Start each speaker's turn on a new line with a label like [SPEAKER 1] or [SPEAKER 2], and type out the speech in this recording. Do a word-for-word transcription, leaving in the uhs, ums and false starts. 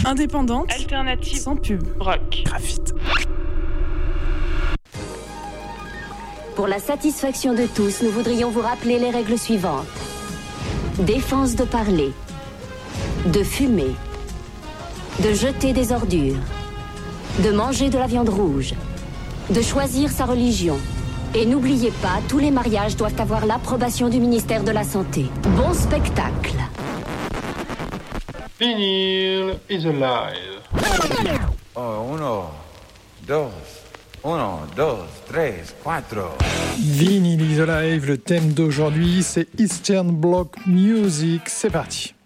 [SPEAKER 1] Indépendante.
[SPEAKER 2] Alternative.
[SPEAKER 1] Sans pub.
[SPEAKER 2] Rock.
[SPEAKER 1] Graphite.
[SPEAKER 3] Pour la satisfaction de tous, nous voudrions vous rappeler les règles suivantes. Défense de parler, de fumer, de jeter des ordures, de manger de la viande rouge, de choisir sa religion. Et n'oubliez pas, tous les mariages doivent avoir l'approbation du ministère de la Santé. Bon spectacle.
[SPEAKER 4] Vinyl is alive.
[SPEAKER 5] Oh, uno, dos, uno, dos, tres, cuatro.
[SPEAKER 6] Vinyl is alive, le thème d'aujourd'hui, c'est Eastern Bloc Music. C'est parti.